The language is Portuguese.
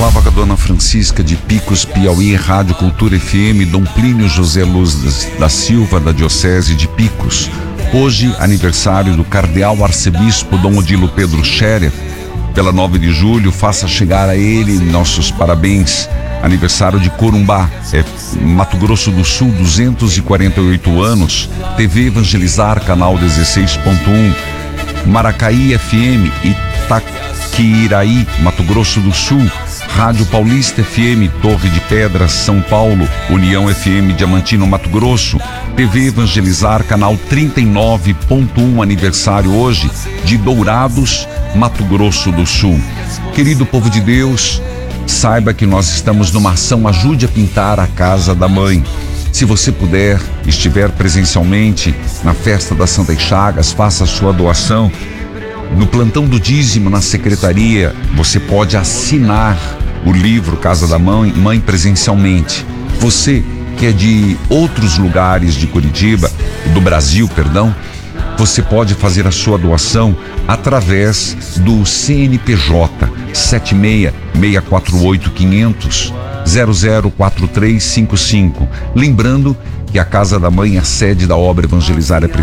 falava com a dona Francisca de Picos, Piauí, Rádio Cultura FM, Dom Plínio José Luz da Silva, da Diocese de Picos. Hoje, aniversário do Cardeal Arcebispo Dom Odilo Pedro Scherer. Pela 9 de julho, faça chegar a ele nossos parabéns. Aniversário de Corumbá, Mato Grosso do Sul, 248 anos. TV Evangelizar, canal 16.1. Maracaí FM, Itaquiraí, Mato Grosso do Sul. Rádio Paulista FM, Torre de Pedras, São Paulo. União FM, Diamantino, Mato Grosso. TV Evangelizar, canal 39.1, aniversário hoje de Dourados, Mato Grosso do Sul. Querido povo de Deus, saiba que nós estamos numa ação Ajude a Pintar a Casa da Mãe. Se você puder, estiver presencialmente na festa das Santas Chagas, faça a sua doação. No plantão do dízimo, na secretaria, você pode assinar o livro Casa da Mãe presencialmente. Você que é de outros lugares de Curitiba, do Brasil, perdão, você pode fazer a sua doação através do CNPJ 76-648-500-004355. Lembrando que a Casa da Mãe é a sede da obra Evangelizar é